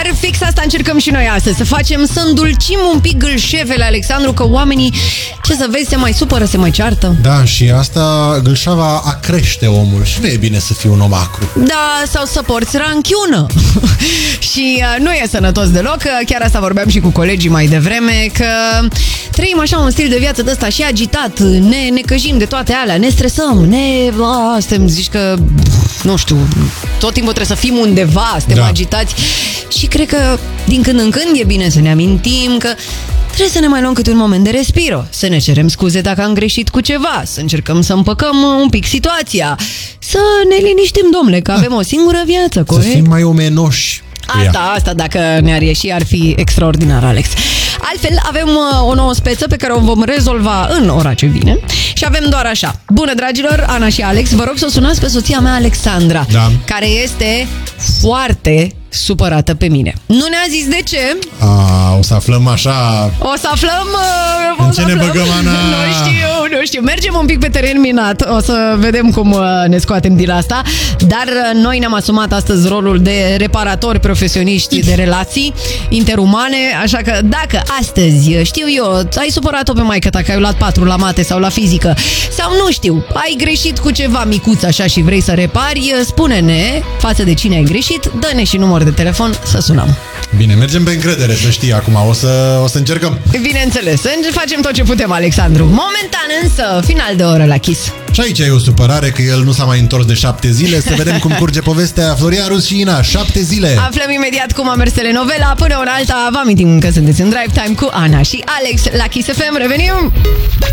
fix asta încercăm și noi astăzi, să facem, să îndulcim un pic gâlșevele, Alexandru, că oamenii, ce să vezi, se mai supără, se mai ceartă. Da, și asta, gâlșava acrește omul și nu e bine să fii un om acru. Da, sau să porți ranchiună. Și nu e sănătos deloc, chiar asta vorbeam și cu colegii mai devreme, că trăim așa un stil de viață de ăsta și agitat, ne necăjim de toate alea, ne stresăm, zici că, nu știu, tot timpul trebuie să fim undeva, suntem agitați. Și cred că din când în când e bine să ne amintim că trebuie să ne mai luăm câte un moment de respiro, să ne cerem scuze dacă am greșit cu ceva, să încercăm să împăcăm un pic situația, să ne liniștim, domnule, că avem o singură viață, corect? Să fim mai omenoși. Asta, dacă ne-ar ieși, ar fi extraordinar, Alex. Altfel, avem o nouă speță pe care o vom rezolva în ora ce vine și avem doar așa. Bună, dragilor, Ana și Alex, vă rog să o sunați pe soția mea, Alexandra, care este foarte supărată pe mine. Nu ne-a zis de ce. O să aflăm așa. O să aflăm. În ce ne băgăm, Ana? Nu știu. Mergem un pic pe teren minat. O să vedem cum ne scoatem din asta. Dar noi ne-am asumat astăzi rolul de reparatori profesioniști de relații interumane. Așa că dacă astăzi, știu eu, ai supărat-o pe maică-ta că ai luat 4 la mate sau la fizică, sau nu știu, ai greșit cu ceva micuț așa și vrei să repari, spune-ne față de cine ai greșit, dă-ne și număr de telefon să sunăm. Bine, mergem pe încredere, să știi, acum o să încercăm. Bineînțeles, facem tot ce putem, Alexandru. Momentan însă, final de oră la Kiss. Și aici e o supărare că el nu s-a mai întors de 7 zile. Să vedem cum curge povestea Floria, Rus și Ina. 7 zile. Aflăm imediat cum a mers telenovela. Până una alta, vă amintim că sunteți în Drive Time cu Ana și Alex la Kiss FM. Revenim!